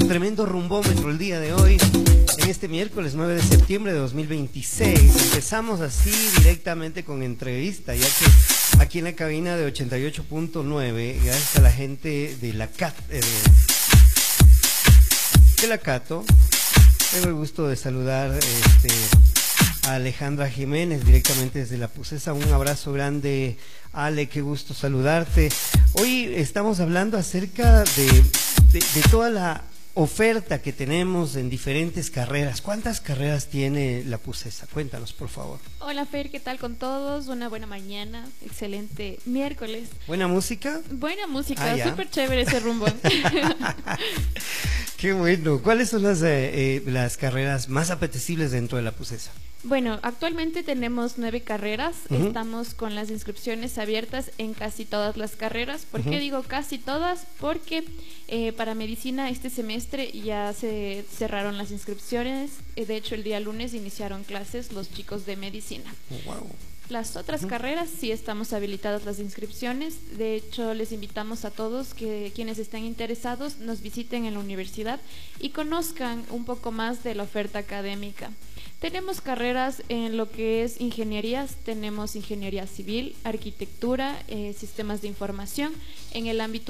tremendo rumbómetro el día de hoy, en este miércoles 9 de septiembre de 2026. Empezamos así directamente con entrevista, ya que aquí en la cabina de 88.9, gracias a la gente de la Cato, tengo el gusto de saludar a Alejandra Jiménez directamente desde La Pucesa. Un abrazo grande, Ale, qué gusto saludarte. Hoy estamos hablando acerca de toda la oferta que tenemos en diferentes carreras. ¿Cuántas carreras tiene La Pucesa? Cuéntanos, por favor. Hola, Fer, ¿qué tal con todos? Una buena mañana, excelente miércoles. ¿Buena música? Buena música, súper chévere ese rumbo. Qué bueno. ¿Cuáles son las carreras más apetecibles dentro de La Pucesa? Bueno, actualmente tenemos 9 carreras, estamos con las inscripciones abiertas en casi todas las carreras. ¿Por qué digo casi todas? Porque para medicina este semestre ya se cerraron las inscripciones, de hecho el día lunes iniciaron clases los chicos de medicina. Wow. Las otras carreras sí estamos habilitadas las inscripciones. De hecho, les invitamos a todos que quienes estén interesados nos visiten en la universidad y conozcan un poco más de la oferta académica. Tenemos carreras en lo que es ingenierías, tenemos ingeniería civil, arquitectura, sistemas de información. En el ámbito